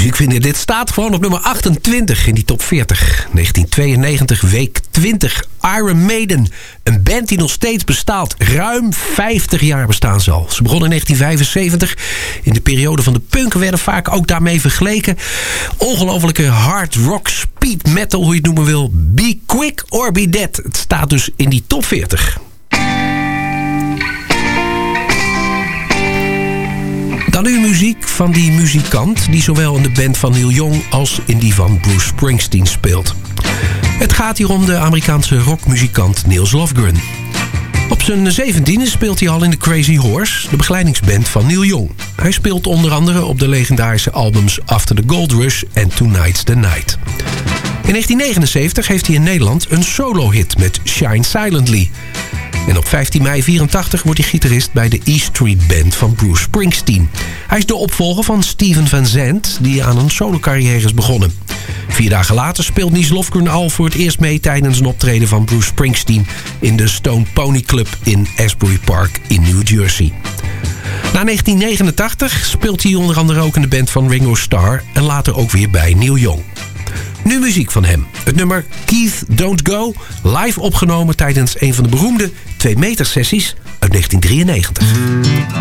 muziek vinden. Dit staat gewoon op nummer 28 in die top 40. 1992, week 20. Iron Maiden. Een band die nog steeds bestaat. Ruim 50 jaar bestaan ze al. Ze begonnen in 1975. In de periode van de punk werden vaak ook daarmee vergeleken. Ongelofelijke hard rock, speed metal, hoe je het noemen wil. Be quick or be dead. Het staat dus in die top 40. Dan nu muziek van die muzikant die zowel in de band van Neil Young als in die van Bruce Springsteen speelt. Het gaat hier om de Amerikaanse rockmuzikant Nils Lofgren. Op zijn 17e speelt hij al in The Crazy Horse, de begeleidingsband van Neil Young. Hij speelt onder andere op de legendarische albums After the Gold Rush en Tonight's the Night. In 1979 heeft hij in Nederland een solo-hit met Shine Silently. En op 15 mei 1984 wordt hij gitarist bij de E Street Band van Bruce Springsteen. Hij is de opvolger van Steven Van Zandt, die aan een solo-carrière is begonnen. 4 dagen later speelt Nils Lofgren al voor het eerst mee tijdens een optreden van Bruce Springsteen in de Stone Pony Club in Asbury Park in New Jersey. Na 1989 speelt hij onder andere ook in de band van Ringo Starr en later ook weer bij Neil Young. Nu muziek van hem. Het nummer Keith Don't Go, live opgenomen tijdens een van de beroemde 2 meter sessies uit 1993.